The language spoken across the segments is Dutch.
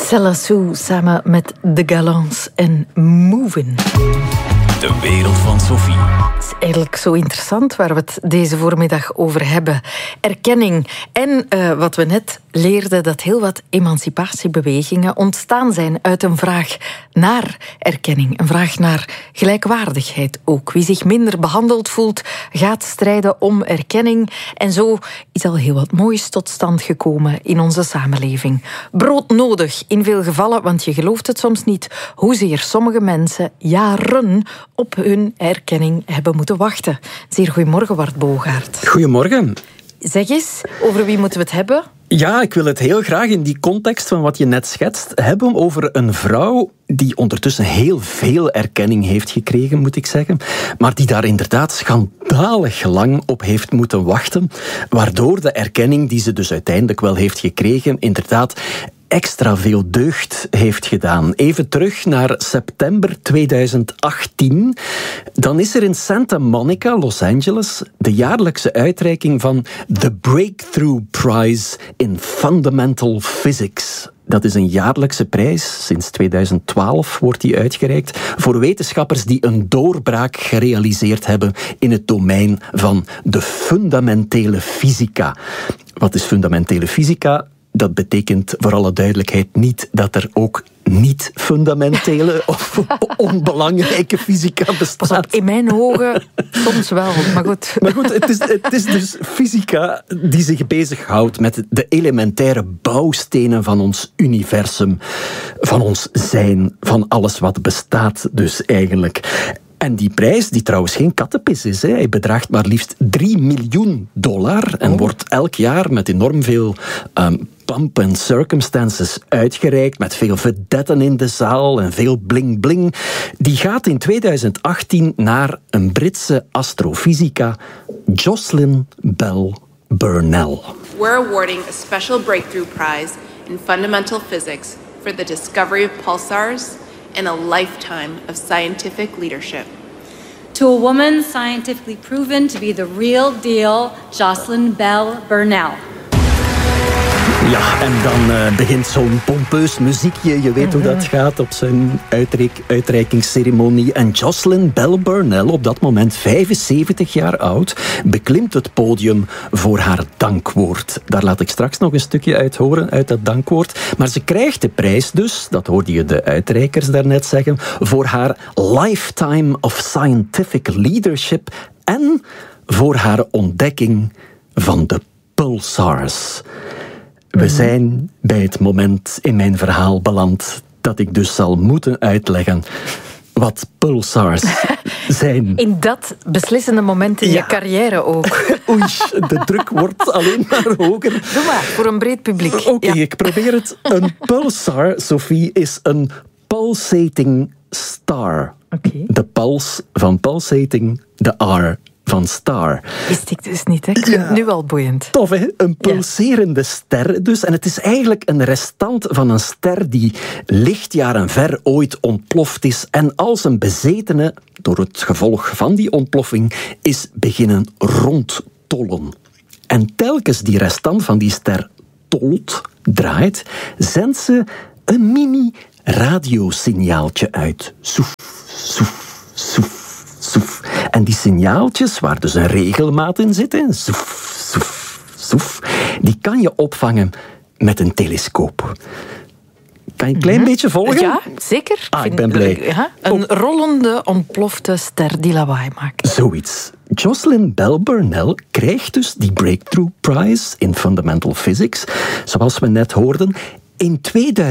Cella Sue samen met The Galants en Movin'. De wereld van Sophie. Het is eigenlijk zo interessant waar we het deze voormiddag over hebben. Erkenning. En wat we net leerden, dat heel wat emancipatiebewegingen ontstaan zijn uit een vraag naar erkenning. Een vraag naar gelijkwaardigheid ook. Wie zich minder behandeld voelt, gaat strijden om erkenning. En zo is al heel wat moois tot stand gekomen in onze samenleving. Broodnodig in veel gevallen, want je gelooft het soms niet, hoezeer sommige mensen jaren op hun erkenning hebben moeten wachten. Zeer goedemorgen, Wart Bogaert. Goedemorgen. Zeg eens, over wie moeten we het hebben? Ja, ik wil het heel graag in die context van wat je net schetst hebben over een vrouw die ondertussen heel veel erkenning heeft gekregen, moet ik zeggen, maar die daar inderdaad schandalig lang op heeft moeten wachten, waardoor de erkenning die ze dus uiteindelijk wel heeft gekregen, inderdaad extra veel deugd heeft gedaan. Even terug naar september 2018. Dan is er in Santa Monica, Los Angeles, de jaarlijkse uitreiking van de Breakthrough Prize in Fundamental Physics. Dat is een jaarlijkse prijs. Sinds 2012 wordt die uitgereikt voor wetenschappers die een doorbraak gerealiseerd hebben in het domein van de fundamentele fysica. Wat is fundamentele fysica? Dat betekent voor alle duidelijkheid niet dat er ook niet-fundamentele of onbelangrijke fysica bestaat. Pas op, in mijn ogen soms wel, maar goed. Maar goed, het is dus fysica die zich bezighoudt met de elementaire bouwstenen van ons universum, van ons zijn, van alles wat bestaat dus eigenlijk. En die prijs, die trouwens geen kattenpis is, hij bedraagt maar liefst $3 miljoen en wordt elk jaar met enorm veel pomp en circumstances uitgereikt, met veel vedetten in de zaal en veel bling-bling. Die gaat in 2018 naar een Britse astrofysica, Jocelyn Bell Burnell. We're awarding a special breakthrough prize in fundamental physics for the discovery of pulsars and a lifetime of scientific leadership. To a woman scientifically proven to be the real deal, Jocelyn Bell Burnell. Ja, en dan begint zo'n pompeus muziekje. Je weet hoe dat gaat op zijn uitreikingsceremonie. En Jocelyn Bell Burnell, op dat moment 75 jaar oud, beklimt het podium voor haar dankwoord. Daar laat ik straks nog een stukje uit horen, uit dat dankwoord. Maar ze krijgt de prijs dus, dat hoorde je de uitreikers daarnet zeggen, voor haar lifetime of scientific leadership en voor haar ontdekking van de pulsars. We zijn bij het moment in mijn verhaal beland dat ik dus zal moeten uitleggen wat pulsars zijn. In dat beslissende moment in je carrière ook. Oei, de druk wordt alleen maar hoger. Doe maar, voor een breed publiek. Oké, ik probeer het. Een pulsar, Sophie, is een pulsating star. Okay. De puls van pulsating, de R van star. Wist ik dus niet, hè? Ik vind het nu al boeiend. Tof, hè? Een pulserende ster dus. En het is eigenlijk een restant van een ster die lichtjaren ver ooit ontploft is en als een bezetene, door het gevolg van die ontploffing, is beginnen rondtollen. En telkens die restant van die ster tolt, draait, zendt ze een mini-radiosignaaltje uit. Soef, soef, soef. Soef. En die signaaltjes, waar dus een regelmaat in zit, soef, soef, soef, die kan je opvangen met een telescoop. Kan je een klein beetje volgen? Ja, zeker. Ik ben blij. Ja, een rollende, ontplofte ster die lawaai maakt. Zoiets. Jocelyn Bell Burnell krijgt dus die Breakthrough Prize in Fundamental Physics, zoals we net hoorden, in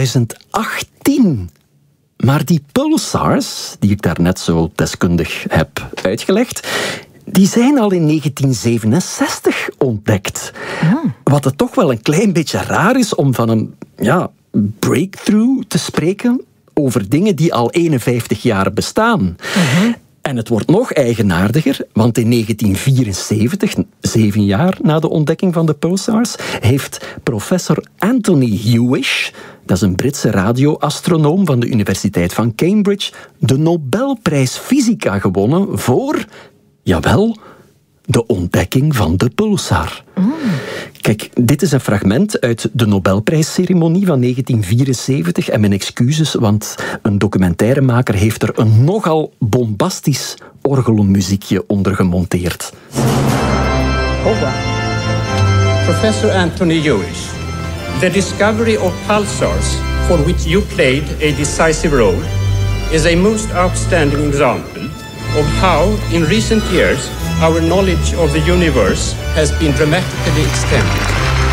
2018. Maar die pulsars, die ik daarnet zo deskundig heb uitgelegd, die zijn al in 1967 ontdekt. Wat het toch wel een klein beetje raar is om van een breakthrough te spreken over dingen die al 51 jaar bestaan. En het wordt nog eigenaardiger, want in 1974, 7 jaar na de ontdekking van de pulsars, heeft professor Anthony Hewish, dat is een Britse radioastronoom van de Universiteit van Cambridge, de Nobelprijs Fysica gewonnen voor, jawel, de ontdekking van de pulsar. Kijk, dit is een fragment uit de Nobelprijsceremonie van 1974. En mijn excuses, want een documentairemaker heeft er een nogal bombastisch orgelmuziekje onder gemonteerd. Professor Anthony Hewish, the discovery of pulsars, for which you played a decisive role, is a most outstanding example of how, in recent years, our knowledge of the universe has been dramatically extended.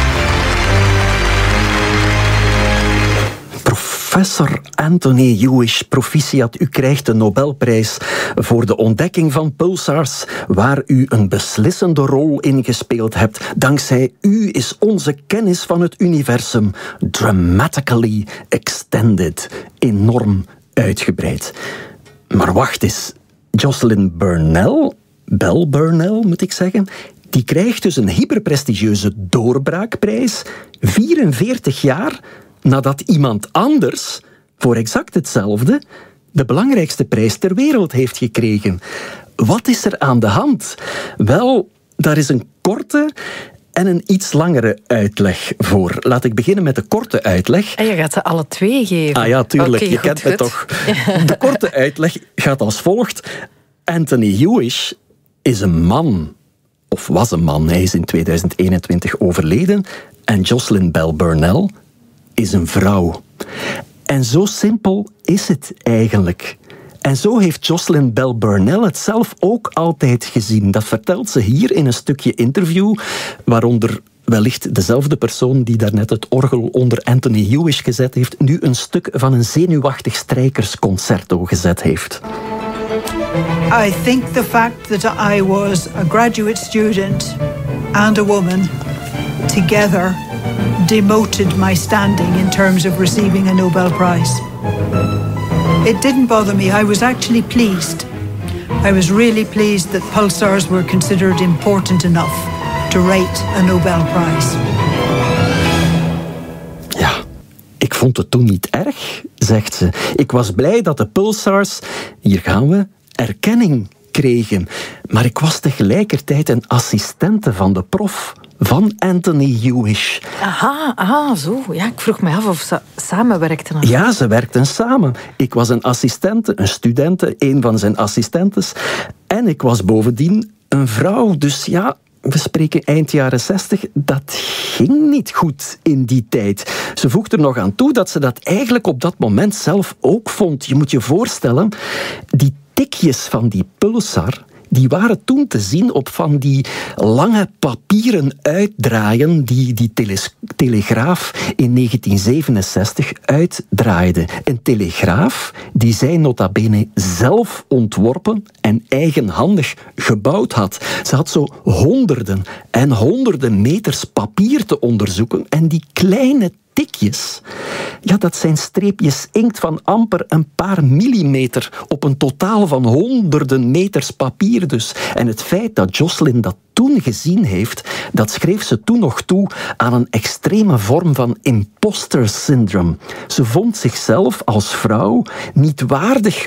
Professor Anthony Hewish, proficiat, u krijgt de Nobelprijs voor de ontdekking van pulsars, waar u een beslissende rol in gespeeld hebt. Dankzij u is onze kennis van het universum dramatically extended, enorm uitgebreid. Maar wacht eens, Jocelyn Bell Burnell moet ik zeggen, die krijgt dus een hyperprestigieuze doorbraakprijs 44 jaar nadat iemand anders voor exact hetzelfde de belangrijkste prijs ter wereld heeft gekregen. Wat is er aan de hand? Wel, daar is een korte en een iets langere uitleg voor. Laat ik beginnen met de korte uitleg. En je gaat ze alle twee geven. Ah ja, tuurlijk, Okay, je kent me toch. De korte uitleg gaat als volgt. Anthony Hewish is een man, of was een man, hij is in 2021 overleden. En Jocelyn Bell Burnell is een vrouw. En zo simpel is het eigenlijk. En zo heeft Jocelyn Bell Burnell het zelf ook altijd gezien. Dat vertelt ze hier in een stukje interview, waaronder wellicht dezelfde persoon die daarnet het orgel onder Anthony Hewish gezet heeft, nu een stuk van een zenuwachtig strijkersconcerto gezet heeft. I think the fact that I was a graduate student and a woman together demoted my standing in terms of receiving a Nobel Prize. It didn't bother me. I was actually pleased. I was really pleased that pulsars were considered important enough to rate a Nobel Prize. Ja, ik vond het toen niet erg, zegt ze. Ik was blij dat de pulsars, hier gaan we, erkenning kregen. Maar ik was tegelijkertijd een assistente van de prof van Anthony Hewish. Aha, zo. Ja, ik vroeg me af of ze samenwerkten. Ja, ze werkten samen. Ik was een assistente, een studente, een van zijn assistentes. En ik was bovendien een vrouw. Dus ja, we spreken eind jaren 60. Dat ging niet goed in die tijd. Ze voegt er nog aan toe dat ze dat eigenlijk op dat moment zelf ook vond. Je moet je voorstellen, die tikjes van die pulsar, die waren toen te zien op van die lange papieren uitdraaien die die telegraaf in 1967 uitdraaide. Een telegraaf die zij nota bene zelf ontworpen en eigenhandig gebouwd had. Ze had zo honderden en honderden meters papier te onderzoeken en die kleine tikjes, ja, dat zijn streepjes inkt van amper een paar millimeter op een totaal van honderden meters papier dus. En het feit dat Jocelyn dat toen gezien heeft, dat schreef ze toen nog toe aan een extreme vorm van imposter syndrome. Ze vond zichzelf als vrouw niet waardig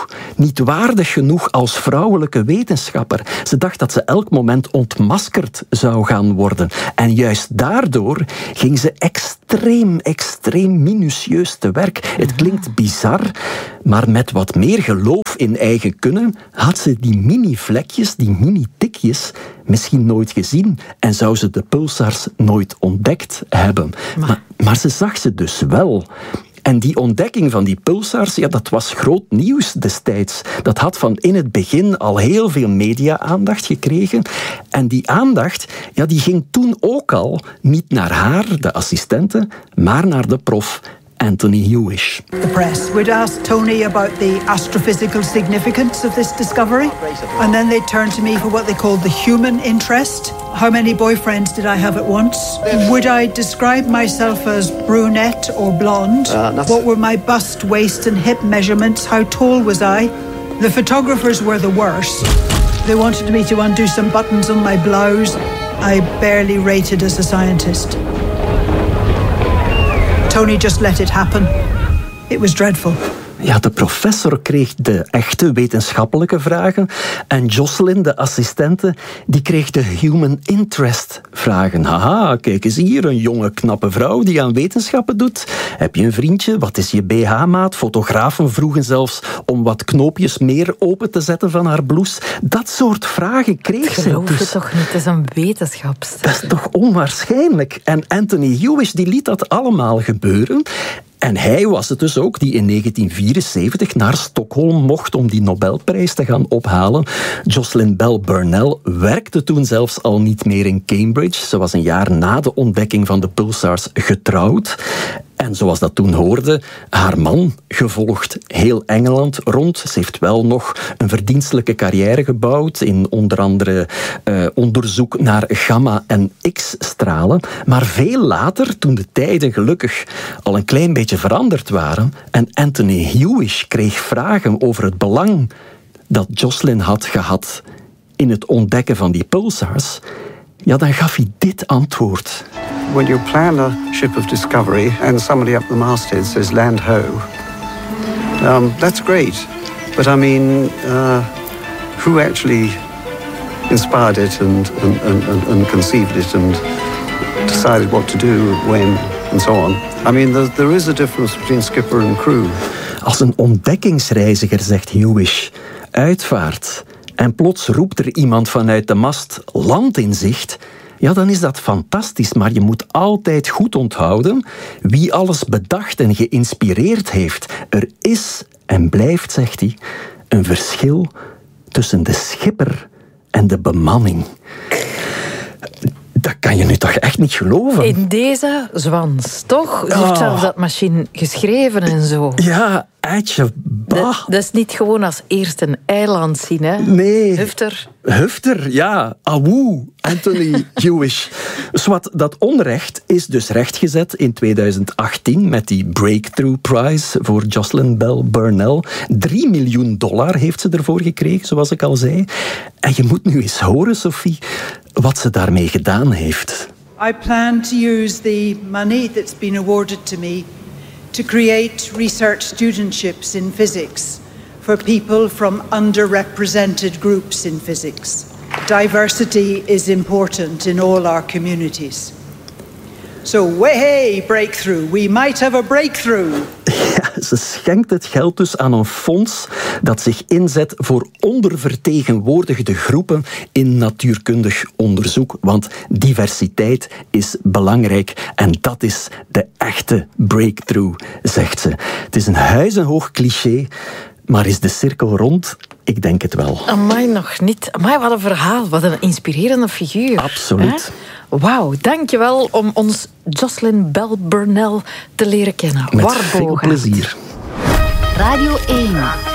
genoeg als vrouwelijke wetenschapper. Ze dacht dat ze elk moment ontmaskerd zou gaan worden. En juist daardoor ging ze extreem minutieus te werk. Het klinkt bizar, maar met wat meer geloof in eigen kunnen had ze die mini-vlekjes, die mini-tikjes misschien nooit gezien en zou ze de pulsars nooit ontdekt hebben. Maar ze zag ze dus wel. En die ontdekking van die pulsars, ja, dat was groot nieuws destijds. Dat had van in het begin al heel veel media-aandacht gekregen. En die aandacht, ja, die ging toen ook al niet naar haar, de assistente, maar naar de prof Anthony Hewish. The press would ask Tony about the astrophysical significance of this discovery, and then they'd turn to me for what they called the human interest. How many boyfriends did I have at once? Would I describe myself as brunette or blonde? What were my bust, waist and hip measurements? How tall was I? The photographers were the worst. They wanted me to undo some buttons on my blouse. I barely rated as a scientist. Tony just let it happen. It was dreadful. Ja, de professor kreeg de echte wetenschappelijke vragen en Jocelyn, de assistente, die kreeg de human interest vragen. Haha, kijk eens hier, een jonge, knappe vrouw die aan wetenschappen doet. Heb je een vriendje? Wat is je BH-maat? Fotografen vroegen zelfs om wat knoopjes meer open te zetten van haar blouse. Dat soort vragen kreeg ze. Geloof je toch niet? Het is een wetenschapster. Dat is toch onwaarschijnlijk? En Anthony Hewish die liet dat allemaal gebeuren. En hij was het dus ook die in 1974 naar Stockholm mocht om die Nobelprijs te gaan ophalen. Jocelyn Bell Burnell werkte toen zelfs al niet meer in Cambridge. Ze was een jaar na de ontdekking van de pulsars getrouwd. En zoals dat toen hoorde, haar man gevolgd heel Engeland rond. Ze heeft wel nog een verdienstelijke carrière gebouwd in onder andere onderzoek naar gamma- en x-stralen. Maar veel later, toen de tijden gelukkig al een klein beetje veranderd waren en Anthony Hewish kreeg vragen over het belang dat Jocelyn had gehad in het ontdekken van die pulsars, ja, dan gaf hij dit antwoord. When you plan a ship of discovery and somebody up the masthead says land ho, that's great. But I mean, who actually inspired it and conceived it and decided what to do, when, and so on? I mean, there is a difference between skipper and crew. Als een ontdekkingsreiziger, zegt Hewish, uitvaart en plots roept er iemand vanuit de mast land in zicht, ja, dan is dat fantastisch, maar je moet altijd goed onthouden wie alles bedacht en geïnspireerd heeft. Er is en blijft, zegt hij, een verschil tussen de schipper en de bemanning. Dat kan je nu toch echt niet geloven? In deze Zwans, toch? Ze heeft zelfs dat machine geschreven en zo. Ja, eitje, bah. Dat is niet gewoon als eerst een eiland zien, hè? Nee. Hufter, ja. Awoe, Anthony Hewish. Zwat, dat onrecht is dus rechtgezet in 2018 met die Breakthrough Prize voor Jocelyn Bell Burnell. $3 miljoen heeft ze ervoor gekregen, zoals ik al zei. En je moet nu eens horen, Sophie, wat ze daarmee gedaan heeft. I plan to use the money that's been awarded to me to create research studentships in physics for people from underrepresented groups in physics. Diversity is important in all our communities. So, hey, breakthrough. We might have a breakthrough. Ja, ze schenkt het geld dus aan een fonds dat zich inzet voor ondervertegenwoordigde groepen in natuurkundig onderzoek. Want diversiteit is belangrijk en dat is de echte breakthrough, zegt ze. Het is een huizenhoog cliché, maar is de cirkel rond? Ik denk het wel. Amai, nog niet. Amai, wat een verhaal. Wat een inspirerende figuur. Absoluut. Wauw, dankjewel om ons Jocelyn Bell Burnell te leren kennen. Met veel plezier. Radio 1.